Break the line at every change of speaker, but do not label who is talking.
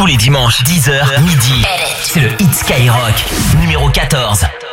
Tous les dimanches, 10h, midi. C'est le Hit Skyrock, numéro 14.